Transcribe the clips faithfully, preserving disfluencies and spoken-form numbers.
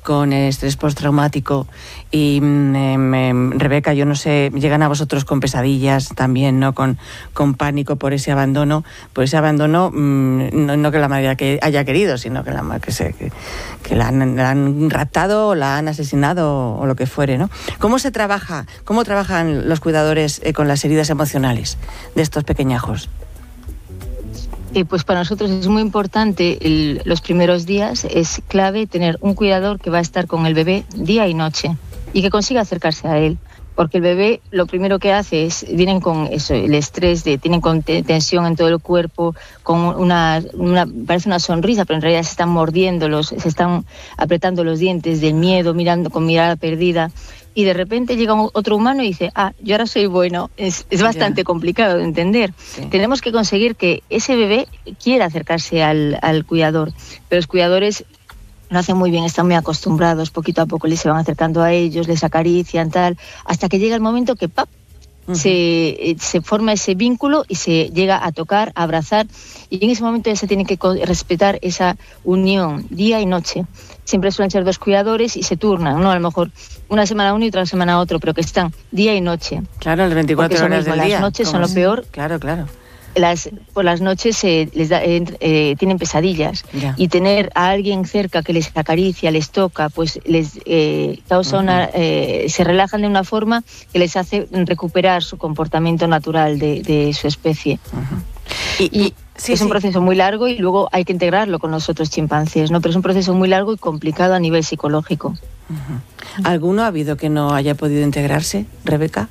con estrés postraumático. Y eh, Rebeca, yo no sé, llegan a vosotros con pesadillas también, ¿no? Con, con pánico por ese abandono, por ese abandono, mmm, no, no que la madre que haya querido, sino que la, que se, que, que la, han, la han raptado o la han asesinado o lo que fuere, ¿no? ¿Cómo se trabaja, cómo trabajan los cuidadores eh, con las heridas emocionales de estos pequeñajos? Eh, pues para nosotros es muy importante, el, los primeros días es clave tener un cuidador que va a estar con el bebé día y noche y que consiga acercarse a él, porque el bebé lo primero que hace es, vienen con eso, el estrés, de, tienen con tensión en todo el cuerpo, con una, una, parece una sonrisa, pero en realidad se están mordiendo, los, se están apretando los dientes del miedo, mirando con mirada perdida. Y de repente llega otro humano y dice, ah, yo ahora soy bueno. Es, es bastante yeah. complicado de entender. Sí. Tenemos que conseguir que ese bebé quiera acercarse al, al cuidador, pero los cuidadores lo hacen muy bien, están muy acostumbrados, poquito a poco les se van acercando a ellos, les acarician, tal, hasta que llega el momento que ¡pap! Uh-huh. se, se forma ese vínculo y se llega a tocar, a abrazar, y en ese momento ya se tiene que respetar esa unión día y noche. Siempre suelen ser dos cuidadores y se turnan, ¿no? A lo mejor una semana uno y otra semana otro, pero que están día y noche. Claro, las veinticuatro horas del día. Las noches son lo peor. Claro, claro. Las, por las noches eh, les da, eh, eh, tienen pesadillas yeah. y tener a alguien cerca que les acaricia, les toca, pues les eh, causa uh-huh. una, eh, se relajan de una forma que les hace recuperar su comportamiento natural de, de su especie. Uh-huh. Y, y sí, es sí. un proceso muy largo y luego hay que integrarlo con los otros chimpancés, ¿no? Pero es un proceso muy largo y complicado a nivel psicológico. Uh-huh. ¿Alguno ha habido que no haya podido integrarse, Rebeca?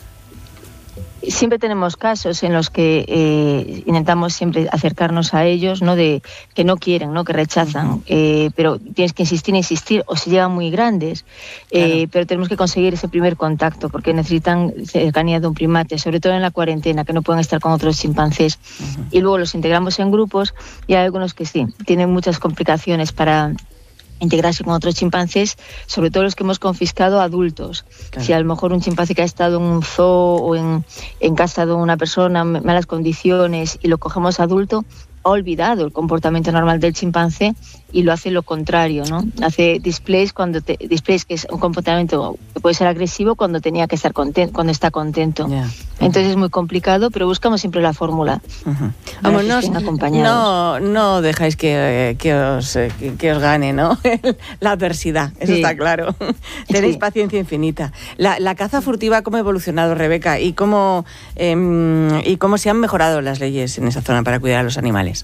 Siempre tenemos casos en los que eh, intentamos siempre acercarnos a ellos, ¿no? De que no quieren, ¿no? Que rechazan, uh-huh. eh, pero tienes que insistir, insistir, o se llevan muy grandes, eh, claro. pero tenemos que conseguir ese primer contacto porque necesitan cercanía de un primate, sobre todo en la cuarentena, que no pueden estar con otros chimpancés. Uh-huh. Y luego los integramos en grupos y hay algunos que sí, tienen muchas complicaciones para integrarse con otros chimpancés, sobre todo los que hemos confiscado adultos. Claro. Si a lo mejor un chimpancé que ha estado en un zoo o en, en casa de una persona en malas condiciones y lo cogemos adulto, ha olvidado el comportamiento normal del chimpancé y lo hace lo contrario, ¿no? Hace displays cuando te, displays que es un comportamiento que puede ser agresivo cuando tenía que estar contento, cuando está contento. Yeah. Uh-huh. Entonces es muy complicado, pero buscamos siempre la fórmula. Uh-huh. Vamos, no, no, no dejáis que, que, os, que, que os gane, ¿no? La adversidad, eso sí. Está claro. Tenéis sí. paciencia infinita. La, la caza furtiva, ¿cómo ha evolucionado, Rebeca? ¿Y cómo, eh, ¿Y cómo se han mejorado las leyes en esa zona para cuidar a los animales?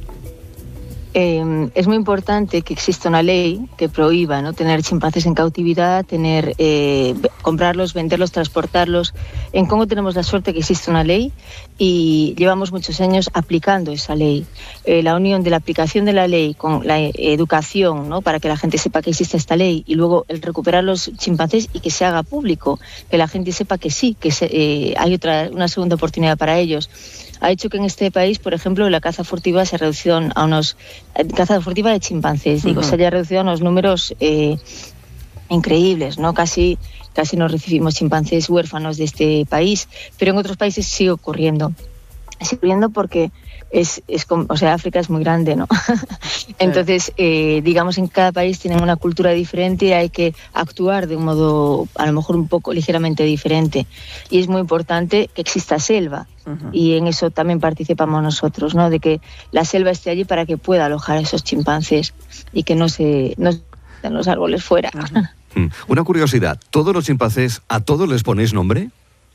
Eh, es muy importante que exista una ley que prohíba, ¿no? Tener chimpancés en cautividad, tener, eh, comprarlos, venderlos, transportarlos. En Congo tenemos la suerte que existe una ley y llevamos muchos años aplicando esa ley. Eh, la unión de la aplicación de la ley con la educación, ¿no? Para que la gente sepa que existe esta ley y luego el recuperar los chimpancés y que se haga público, que la gente sepa que sí, que se, eh, hay otra, una segunda oportunidad para ellos. Ha hecho que en este país, por ejemplo, la caza furtiva se ha reducido a unos... Caza furtiva de chimpancés, digo, uh-huh. se haya reducido a unos números eh, increíbles, ¿no? Casi, casi no recibimos chimpancés huérfanos de este país, pero en otros países sigue ocurriendo. Sigue ocurriendo porque es, es o sea, África es muy grande, ¿no? Entonces, eh, digamos, en cada país tienen una cultura diferente y hay que actuar de un modo, a lo mejor un poco ligeramente diferente. Y es muy importante que exista selva. Uh-huh. Y en eso también participamos nosotros, ¿no? De que la selva esté allí para que pueda alojar a esos chimpancés y que no se no den los árboles fuera. Uh-huh. Una curiosidad, ¿todos los chimpancés, a todos les ponéis nombre?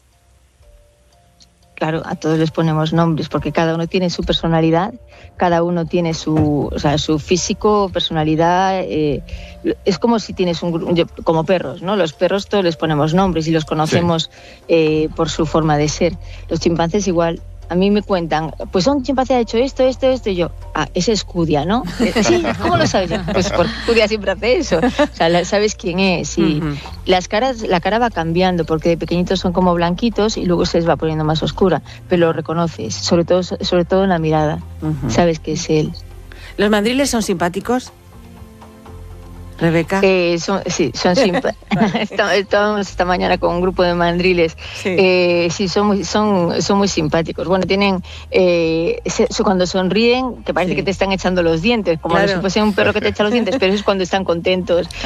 Claro, a todos les ponemos nombres porque cada uno tiene su personalidad, cada uno tiene su, o sea, su físico, personalidad. Eh, es como si tienes un como perros, ¿no? Los perros todos les ponemos nombres y los conocemos sí. eh, por su forma de ser. Los chimpancés igual. A mí me cuentan, pues un chimpancé ha hecho esto, esto, esto, y yo, ah, ese es Cudia, ¿no? Sí, ¿cómo lo sabes? Pues porque Cudia siempre hace eso, o sea, sabes quién es. Y uh-huh. las caras, la cara va cambiando, porque de pequeñitos son como blanquitos y luego se les va poniendo más oscura, pero lo reconoces, sobre todo, sobre todo en la mirada, uh-huh. sabes que es él. ¿Los mandriles son simpáticos, Rebeca? Eh, son, sí, son simpáticos. Estábamos esta mañana con un grupo de mandriles. Sí, eh, sí son, muy, son, son muy simpáticos. Bueno, tienen, eh, cuando sonríen, que parece sí. que te están echando los dientes, como claro. si fuese un perro que te echa los dientes, pero eso es cuando están contentos.